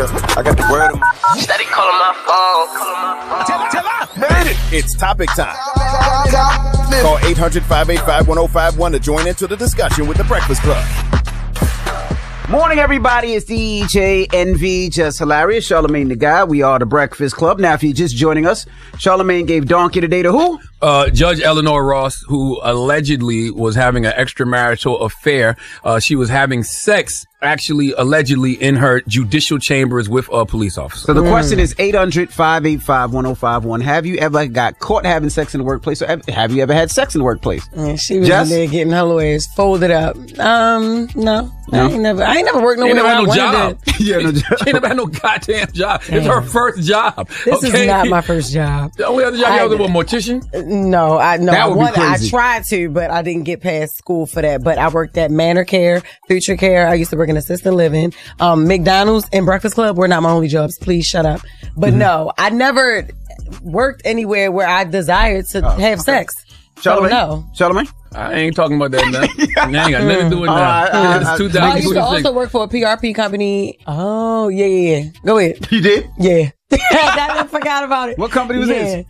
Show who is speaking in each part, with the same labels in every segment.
Speaker 1: Yeah, I got the word.
Speaker 2: Steady calling my phone.
Speaker 3: Made it. It's topic time. Call 800-585-1051 to join into the discussion with The Breakfast Club.
Speaker 4: Morning, everybody. It's DJ Envy, just hilarious. Charlamagne the Guy. We are The Breakfast Club. Now, if you're just joining us, Charlamagne gave donkey today to who?
Speaker 5: Judge Eleanor Ross, who allegedly was having an extramarital affair. She was having sex, actually, allegedly, in her judicial chambers with a police officer.
Speaker 4: So the question is 800-585-1051. Have you ever got caught having sex in the workplace, or have you ever had sex in the workplace?
Speaker 6: She was in there getting her little ass folded up. No. I ain't never worked nowhere.
Speaker 5: She ain't never had no job.
Speaker 4: Yeah, no job.
Speaker 5: She ain't never had no goddamn job. It's her first job.
Speaker 6: This is not my first job.
Speaker 5: The only other job you was a mortician?
Speaker 6: No.
Speaker 4: That would be crazy.
Speaker 6: I tried to, but I didn't get past school for that. But I worked at Manor Care, Future Care. I used to work in assisted living. McDonald's and Breakfast Club were not my only jobs. Please shut up. But no, I never worked anywhere where I desired to have sex.
Speaker 4: Charlamagne?
Speaker 5: I ain't talking about that now. I ain't got nothing to do with that. It's 2026.
Speaker 6: I used to also work for a PRP company. Oh, yeah. Go ahead.
Speaker 4: You did?
Speaker 6: Yeah. I forgot about it.
Speaker 4: What company was this?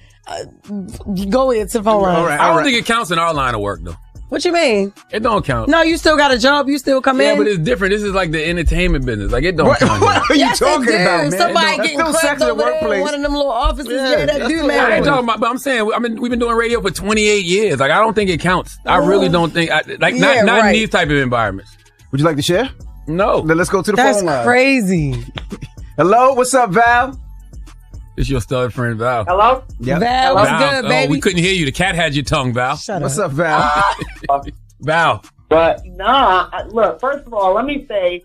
Speaker 6: Go ahead to the phone line.
Speaker 5: I don't think it counts in our line of work, though.
Speaker 6: What you mean?
Speaker 5: It don't count.
Speaker 6: No, you still got a job. You still come in.
Speaker 5: Yeah, but it's different. This is like the entertainment business. Like, it don't count.
Speaker 4: What are you talking about, man?
Speaker 6: Somebody getting clapped over there in one of them little offices. Yeah, that do matter.
Speaker 5: I ain't talking about, but I'm saying, we've been doing radio for 28 years. Like, I don't think it counts. I really don't think, not in these type of environments.
Speaker 4: Would you like to share?
Speaker 5: No.
Speaker 4: Then let's go to the phone line.
Speaker 6: That's crazy.
Speaker 4: Hello, what's up, Val?
Speaker 5: It's your stud friend, Val.
Speaker 7: Hello?
Speaker 4: Yep.
Speaker 6: Val, what's good, baby?
Speaker 5: We couldn't hear you. The cat had your tongue, Val.
Speaker 4: What's up, Val?
Speaker 5: Val.
Speaker 7: But, look, first of all, let me say,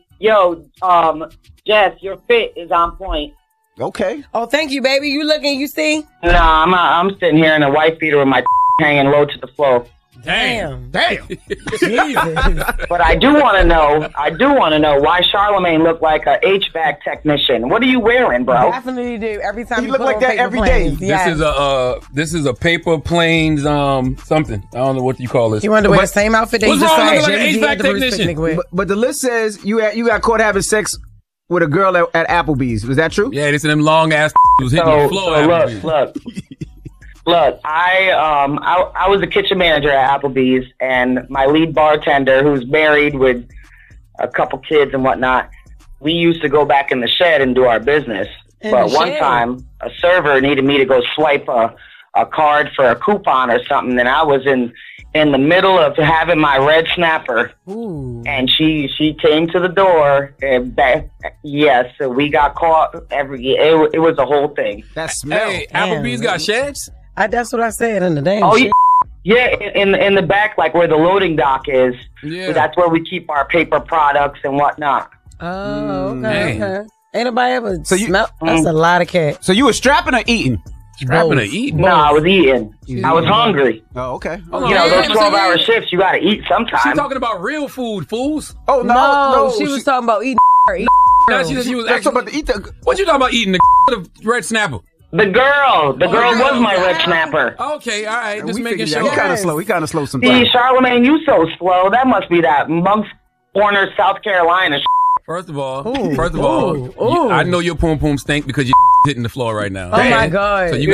Speaker 7: Jess, your fit is on point.
Speaker 4: Okay.
Speaker 6: Oh, thank you, baby. You looking, you see?
Speaker 7: Nah, I'm sitting here in a white beater with my hanging low to the floor.
Speaker 6: Damn.
Speaker 7: Jesus. But I do want to know why Charlamagne looked like a HVAC technician. What are you wearing, bro?
Speaker 6: Definitely do. Every time
Speaker 4: You
Speaker 6: you
Speaker 4: look
Speaker 6: put
Speaker 4: like
Speaker 6: on
Speaker 4: that
Speaker 6: paper
Speaker 4: every
Speaker 6: planes.
Speaker 4: day.
Speaker 6: Yes.
Speaker 5: This is a paper planes something. I don't know what you call this.
Speaker 6: You want to wear the same outfit that
Speaker 5: What's
Speaker 6: you just
Speaker 5: wrong
Speaker 6: saw
Speaker 5: with looking
Speaker 6: Jay-Z
Speaker 5: like
Speaker 6: at
Speaker 5: an
Speaker 6: the
Speaker 5: HVAC
Speaker 6: Bruce
Speaker 5: technician?
Speaker 6: picnic with?
Speaker 4: But the list says you got caught having sex with a girl at Applebee's. Was that true?
Speaker 5: Yeah, this them long ass was hitting the floor.
Speaker 7: Look, I was a kitchen manager at Applebee's, and my lead bartender, who's married with a couple kids and whatnot, we used to go back in the shed and do our business. But one time, a server needed me to go swipe a card for a coupon or something, and I was in the middle of having my red snapper.
Speaker 6: Ooh.
Speaker 7: And she came to the door, and so we got caught. It was a whole thing.
Speaker 4: That smell.
Speaker 5: Hey, Applebee's got sheds?
Speaker 6: That's what I said in the damn shit.
Speaker 7: Yeah, in the back, like where the loading dock is.
Speaker 5: Yeah.
Speaker 7: That's where we keep our paper products and whatnot.
Speaker 6: Oh, okay. Ain't nobody ever smelled?
Speaker 7: Mm.
Speaker 6: That's a lot of cat.
Speaker 4: So you were strapping or eating?
Speaker 5: Strapping or eating?
Speaker 7: No, I was eating. I was hungry.
Speaker 4: Oh, okay.
Speaker 7: Those 12-hour shifts, you got to eat sometime.
Speaker 5: She's talking about real food, fools.
Speaker 4: Oh, no.
Speaker 6: She was talking about eating or eating.
Speaker 5: No, she was
Speaker 4: talking about the eat.
Speaker 5: What you talking about eating? The red snapper.
Speaker 7: The girl was my red snapper.
Speaker 5: Okay, all right. Just making sure.
Speaker 4: He kind of slow sometimes.
Speaker 7: See, Charlamagne, you so slow. That must be that Monk's Corner, South Carolina.
Speaker 5: First of all,
Speaker 6: Ooh.
Speaker 5: I know your poom poom stink because you hitting the floor right now.
Speaker 6: Oh my God.
Speaker 5: So you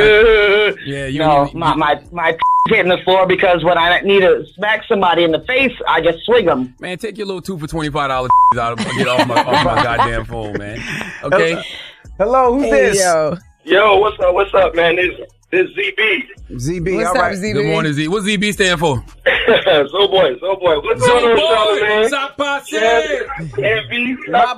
Speaker 5: got
Speaker 7: my hitting the floor because when I need to smack somebody in the face, I just swing them.
Speaker 5: Man, take your little 2 for $25 out and get off my goddamn phone, man. Okay.
Speaker 4: Hello, who's this?
Speaker 8: Yo, what's up, man? This ZB.
Speaker 4: ZB,
Speaker 6: What's
Speaker 4: all
Speaker 6: up,
Speaker 4: right.
Speaker 6: ZB?
Speaker 5: Good morning, Z. What ZB stand for?
Speaker 8: So boy. What's going on, Charlamagne?
Speaker 5: Zapase.
Speaker 8: Envy.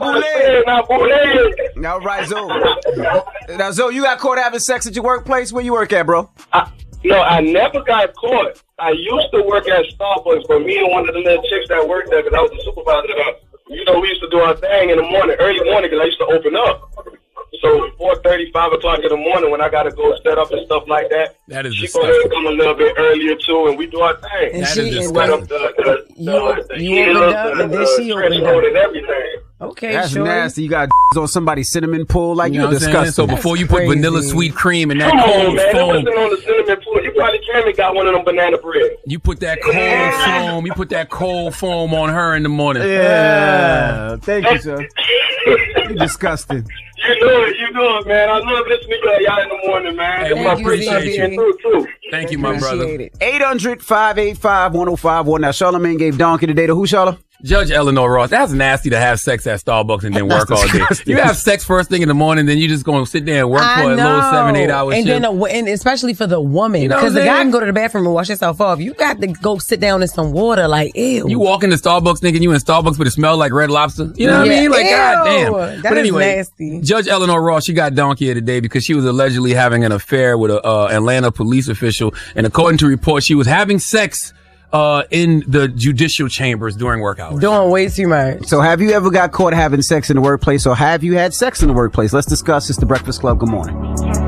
Speaker 4: All right, Zoe. Now, Zoe, you got caught having sex at your workplace? Where you work at, bro?
Speaker 8: No, I never got caught. I used to work at Starbucks, but me and one of the little chicks that worked there, because I was the supervisor, we used to do our thing in the morning, early morning, because I used to open up. So 4:30, 5 o'clock in the morning when I got to go set up and stuff like that.
Speaker 5: That is
Speaker 8: she
Speaker 5: disgusting.
Speaker 8: goes to come a little bit earlier too, and we do our thing.
Speaker 6: And
Speaker 5: That
Speaker 6: she
Speaker 5: is
Speaker 6: and
Speaker 8: Set
Speaker 5: disgusting.
Speaker 8: up the
Speaker 6: you opened up, and then she opened up.
Speaker 8: and everything.
Speaker 6: Okay,
Speaker 4: That's
Speaker 6: sure.
Speaker 4: nasty. You got on somebody's cinnamon pool like
Speaker 5: You know
Speaker 4: you're
Speaker 5: what I'm saying?
Speaker 4: disgusting.
Speaker 5: So before you put
Speaker 6: crazy.
Speaker 5: vanilla sweet cream in that
Speaker 8: Come on,
Speaker 5: cold
Speaker 8: man. It
Speaker 5: foam,
Speaker 8: wasn't on the cinnamon pool. You probably came and got one of them banana bread.
Speaker 5: you put that cold foam on her in the morning.
Speaker 4: Yeah. Thank you, sir. You're disgusting.
Speaker 8: You know it, man. I love listening to y'all in the morning, man.
Speaker 5: Hey, we appreciate you.
Speaker 8: Too.
Speaker 5: Thank you, my brother.
Speaker 4: 800-585-1051. Now, Charlamagne gave Donkey today to who, Charla?
Speaker 5: Judge Eleanor Ross, that's nasty to have sex at Starbucks and then work all day. You have sex first thing in the morning, then you just going to sit there and work for a little 7-8 hour shift.
Speaker 6: And especially for the woman, because the guy can go to the bathroom and wash himself off. You got to go sit down in some water, like, ew.
Speaker 5: You walk into Starbucks thinking you in Starbucks, but it smells like Red Lobster. You know what I mean? Like, goddamn.
Speaker 6: But anyway, nasty.
Speaker 5: Judge Eleanor Ross, she got Donkey here today because she was allegedly having an affair with a Atlanta police official, and according to reports, she was having sex in the judicial chambers during work hours.
Speaker 6: Doing way too much.
Speaker 4: So have you ever got caught having sex in the workplace, or have you had sex in the workplace? Let's discuss. It's the Breakfast Club. Good morning.